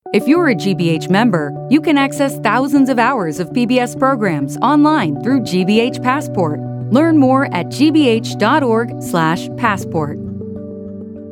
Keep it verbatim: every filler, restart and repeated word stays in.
If you're a G B H member, you can access thousands of hours of P B S programs online through G B H Passport. Learn more at g b h dot org slash passport.